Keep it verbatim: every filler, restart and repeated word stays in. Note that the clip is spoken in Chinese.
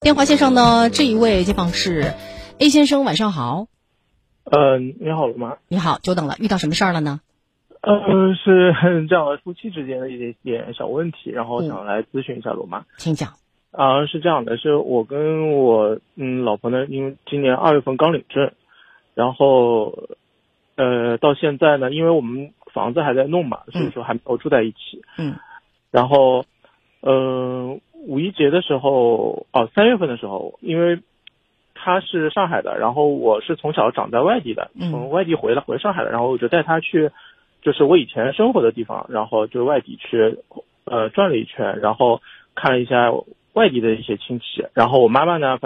电话线上的这一位街坊是 A 先生，晚上好。 呃，你好，罗妈。 你好，久等了，遇到什么事儿了呢？ 呃，是这样的，夫妻之间的一点小问题，然后想来咨询一下罗妈。 请讲。 啊、呃，是这样的，是我跟我嗯老婆呢，因为今年二月份刚领证，然后呃到现在呢，因为我们房子还在弄嘛，所以说还没有住在一起。 嗯。 然后呃五一节的时候，哦三月份的时候，因为他是上海的，然后我是从小长在外地的，从外地回来回上海的，然后我就带他去，就是我以前生活的地方，然后就外地去呃转了一圈，然后看了一下外地的一些亲戚，然后我妈妈呢